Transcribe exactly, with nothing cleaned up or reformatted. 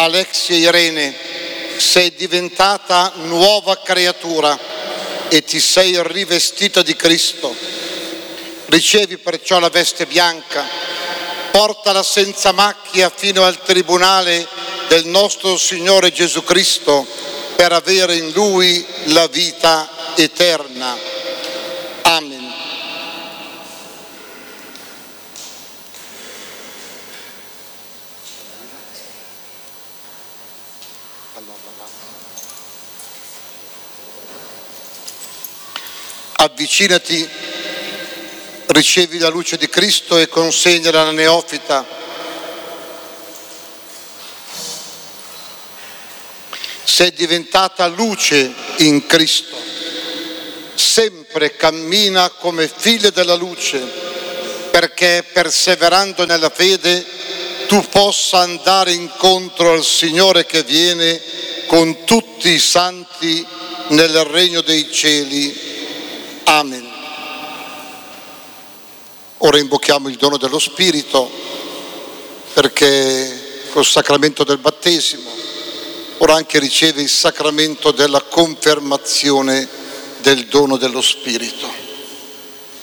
Alexia Irene, sei diventata nuova creatura e ti sei rivestita di Cristo. Ricevi perciò la veste bianca, portala senza macchia fino al tribunale del nostro Signore Gesù Cristo per avere in Lui la vita eterna. Amen. Avvicinati, ricevi la luce di Cristo e consegnala alla neofita. Sei diventata luce in Cristo, sempre cammina come figlia della luce, perché perseverando nella fede tu possa andare incontro al Signore che viene con tutti i santi nel regno dei cieli. Amen. Ora invochiamo il dono dello Spirito, perché col sacramento del battesimo ora anche riceve il sacramento della confermazione del dono dello Spirito.